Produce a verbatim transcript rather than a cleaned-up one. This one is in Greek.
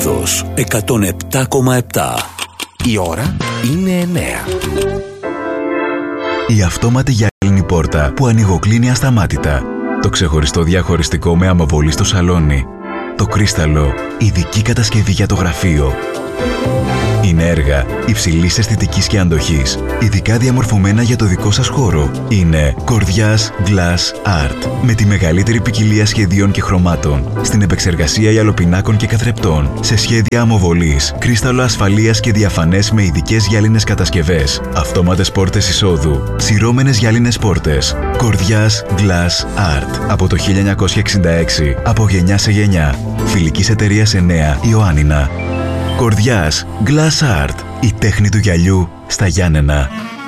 Λίνδος εκατόν επτά κόμμα επτά. Η ώρα είναι εννέα. Η αυτόματη γυάλινη πόρτα που ανοιγοκλίνει ασταμάτητα. Το ξεχωριστό διαχωριστικό με αμοβολή στο σαλόνι. Το κρίσταλο, ειδική κατασκευή για το γραφείο. Είναι έργα υψηλής αισθητικής και αντοχής, ειδικά διαμορφωμένα για το δικό σας χώρο. Είναι Κορδιάς Glass Art, με τη μεγαλύτερη ποικιλία σχεδίων και χρωμάτων, στην επεξεργασία γυαλοπινάκων και καθρεπτών, σε σχέδια αμοβολής, κρίσταλο ασφαλείας και διαφανές με ειδικές γυάλινες κατασκευές, αυτόματες πόρτες εισόδου, σειρώμενες γυάλινες πόρτες. Κορδιάς Glass Art, από το χίλια εννιακόσια εξήντα έξι, από γενιά σε γενιά. Φιλικής εταιρείας εννέα Ιωάννινα. Κορδιάς Glass Art, η τέχνη του γυαλιού στα Γιάννενα.